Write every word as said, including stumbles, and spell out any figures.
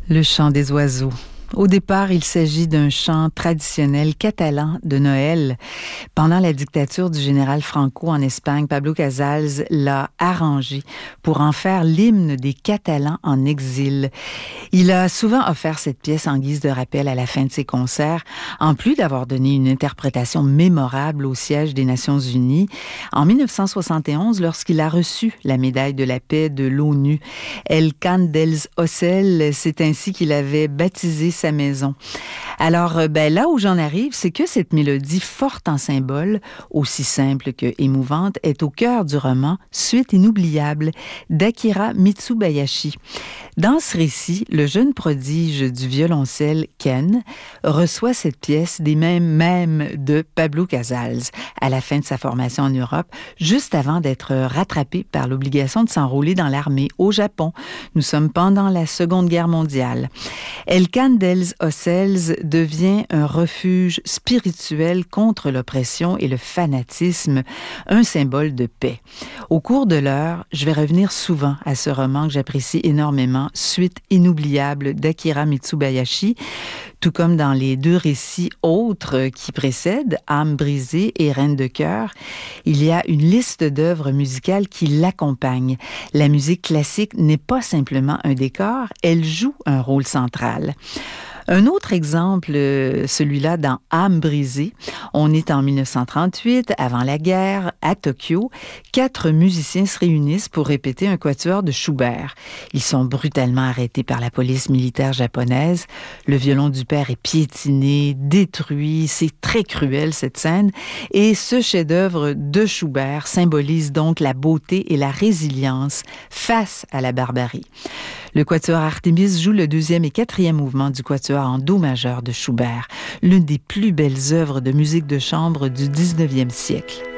Le chant des oiseaux. Au départ, il s'agit d'un chant traditionnel catalan de Noël. Pendant la dictature du général Franco en Espagne, Pablo Casals l'a arrangé pour en faire l'hymne des Catalans en exil. Il a souvent offert cette pièce en guise de rappel à la fin de ses concerts, en plus d'avoir donné une interprétation mémorable au siège des Nations Unies en dix-neuf cent soixante et onze lorsqu'il a reçu la médaille de la paix de l'ONU. El Can dels Ocells, c'est ainsi qu'il avait baptisé sa maison. Alors, ben, là où j'en arrive, c'est que cette mélodie forte en symbole, aussi simple que émouvante, est au cœur du roman Suite inoubliable d'Akira Mitsubayashi. Dans ce récit, le jeune prodige du violoncelle Ken reçoit cette pièce des mêmes mêmes de Pablo Casals à la fin de sa formation en Europe, juste avant d'être rattrapé par l'obligation de s'enrôler dans l'armée au Japon. Nous sommes pendant la Seconde Guerre mondiale. El Can dels Ocells devient un refuge spirituel contre l'oppression et le fanatisme, un symbole de paix. Au cours de l'heure, je vais revenir souvent à ce roman que j'apprécie énormément, Suite inoubliable d'Akira Mitsubayashi, tout comme dans les deux récits autres qui précèdent, Âme brisée et Reine de cœur, il y a une liste d'œuvres musicales qui l'accompagnent. La musique classique n'est pas simplement un décor, elle joue un rôle central. Un autre exemple, celui-là dans Âme brisée. On est en dix-neuf cent trente-huit, avant la guerre, à Tokyo. Quatre musiciens se réunissent pour répéter un quatuor de Schubert. Ils sont brutalement arrêtés par la police militaire japonaise. Le violon du père est piétiné, détruit. C'est très cruel, cette scène. Et ce chef-d'œuvre de Schubert symbolise donc la beauté et la résilience face à la barbarie. Le quatuor Artémis joue le deuxième et quatrième mouvement du quatuor en do majeur de Schubert, l'une des plus belles œuvres de musique de chambre du dix-neuvième siècle.